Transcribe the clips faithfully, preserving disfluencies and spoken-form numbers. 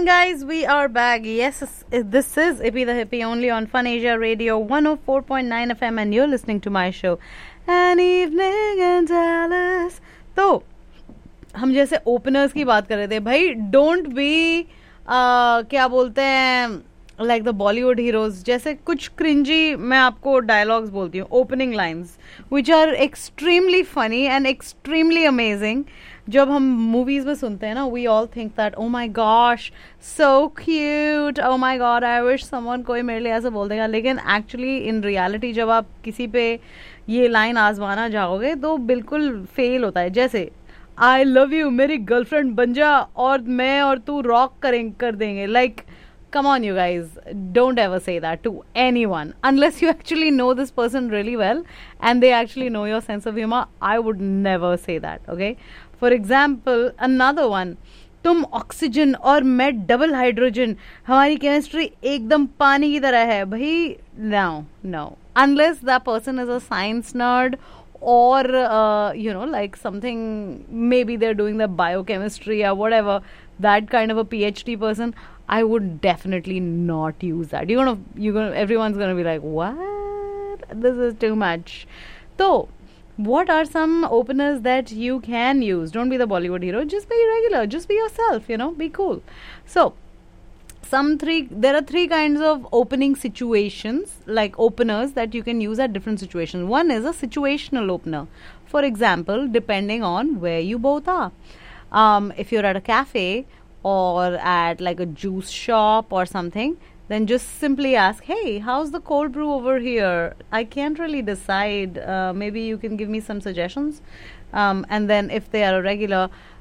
guys, we are back. Yes, this is Ippy the Hippie only on Fun Asia Radio one oh four point nine F M and you're listening to my show An Evening in Dallas. तो हम जैसे openers की बात कर रहे थे भाई, don't be क्या बोलते हैं लाइक द बॉलीवुड हीरोज. जैसे कुछ क्रिंजी मैं आपको डायलॉग्स बोलती हूँ, opening lines which are extremely funny and extremely amazing. जब हम मूवीज में सुनते हैं ना, we all think that O my gosh so cute, O my God I wish someone कोई मेरे लिए ऐसा बोल देगा. लेकिन एक्चुअली इन रियलिटी जब आप किसी पे ये लाइन आजमाना जाओगे तो बिल्कुल फेल होता है. जैसे आई लव यू, मेरी गर्लफ्रेंड बन जा और मैं और तू रॉक करें कर देंगे. Like come on you guys, don't ever say that to anyone unless you actually know this person really well and they actually know your sense of humor. I would never say that. Okay, for example, another one, तुम oxygen और मैं double hydrogen, हमारी chemistry एकदम पानी की तरह है. भाई no no unless that person is a science nerd or uh, you know like something, maybe they're doing the biochemistry or whatever, that kind of a PhD person, I would definitely not use that. You're gonna, you're gonna, everyone's gonna be like, what? This is too much. So, what are some openers that you can use? Don't be the Bollywood hero. Just be regular. Just be yourself. You know, be cool. So, some three. There are three kinds of opening situations, like openers that you can use at different situations. One is a situational opener. For example, depending on where you both are. Um, if you're at a cafe or at like a juice shop or something, then just simply ask, hey, how's the cold brew over here? I can't really decide. Uh, maybe you can give me some suggestions. Um, and then if they are a regular,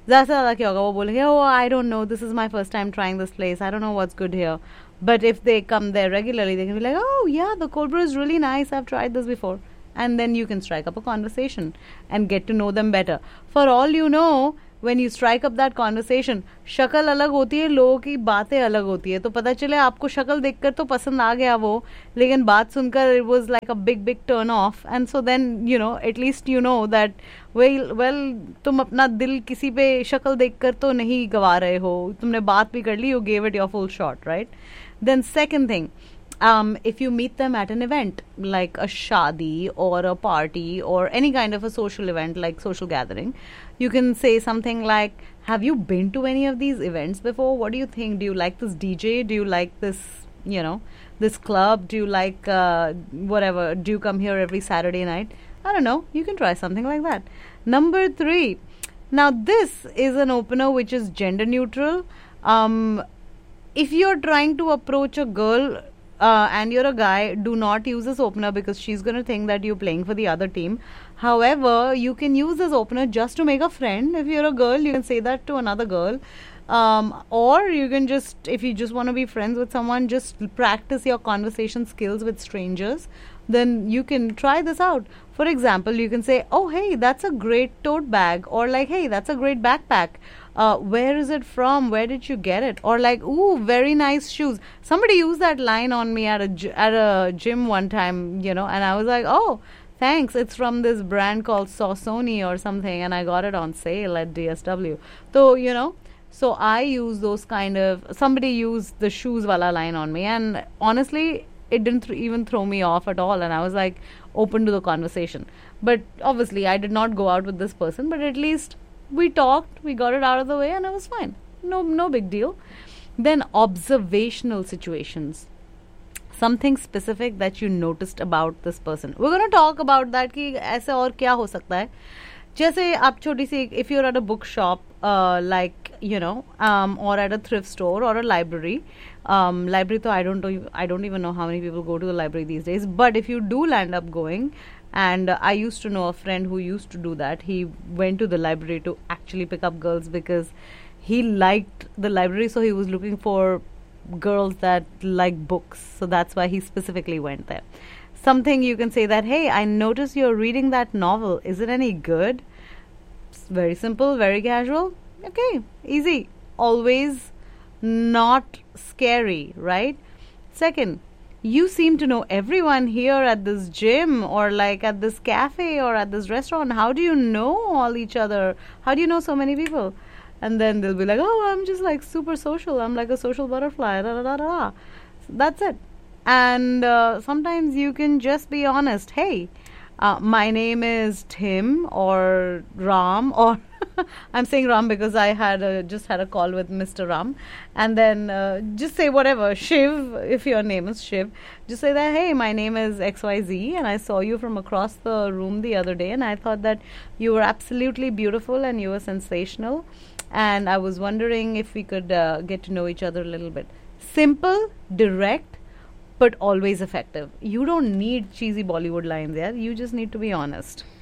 oh, I don't know. This is my first time trying this place. I don't know what's good here. But if they come there regularly, they can be like, oh, yeah, the cold brew is really nice. I've tried this before. And then you can strike up a conversation and get to know them better. For all you know, when you strike up that conversation, शक्ल अलग होती है, लोगों की बातें अलग होती है. तो पता चले आपको शक्ल देखकर तो पसंद आ गया वो, लेकिन बात सुनकर it was like a big big turn off. And so then you know, at least you know that well well तुम अपना दिल किसी पे शक्ल देखकर तो नहीं गवा रहे हो, तुमने बात भी कर ली, you gave it your full shot, right? Then second thing, Um, if you meet them at an event like a shadi or a party or any kind of a social event like social gathering, you can say something like, have you been to any of these events before? What do you think? Do you like this D J? Do you like this, you know, this club? Do you like uh, whatever? Do you come here every Saturday night? I don't know. You can try something like that. Number three. Now this is an opener which is gender neutral. Um, if you're trying to approach a girl Uh, and you're a guy, do not use this opener because she's going to think that you're playing for the other team. However, you can use this opener just to make a friend. If you're a girl, you can say that to another girl. Um, or you can just, if you just want to be friends with someone, just practice your conversation skills with strangers. Then you can try this out. For example, you can say, oh, hey, that's a great tote bag. Or like, hey, that's a great backpack. Uh, where is it from? Where did you get it? Or like, ooh, very nice shoes. Somebody used that line on me at a, at a gym one time, you know, and I was like, oh, thanks. It's from this brand called Saucony or something, and I got it on sale at D S W. So, you know, so I use those kind of, somebody used the shoes wala line on me, and honestly, it didn't th- even throw me off at all, and I was like open to the conversation. But obviously, I did not go out with this person, but at least we talked, we got it out of the way, and it was fine. No, no big deal. Then observational situations. Something specific that you noticed about this person. We're going to talk about that कि ऐसे और क्या हो सकता है. जैसे आप छोटी सी, if you're at a bookshop, uh, like you know, um, or at a thrift store or a library. Um, library, though I don't know, I don't even know how many people go to the library these days. But if you do land up going, and uh, I used to know a friend who used to do that. He went to the library to actually pick up girls because he liked the library, so he was looking for girls that like books. So that's why he specifically went there. Something you can say that, hey, I noticed you're reading that novel. Is it any good? It's very simple, very casual. Okay, easy. Always not scary, right? Second, you seem to know everyone here at this gym or like at this cafe or at this restaurant. How do you know all each other? How do you know so many people? And then they'll be like, oh, I'm just like super social. I'm like a social butterfly. Da, da, da, da, da. That's it. And uh, sometimes you can just be honest. Hey, uh, my name is Tim or Ram, or I'm saying Ram because I had a, just had a call with Mister Ram. And then uh, just say whatever, Shiv, if your name is Shiv. Just say that, hey, my name is X Y Z and I saw you from across the room the other day and I thought that you were absolutely beautiful and you were sensational. And I was wondering if we could uh, get to know each other a little bit. Simple, direct, but always effective. You don't need cheesy Bollywood lines, yeah? You just need to be honest.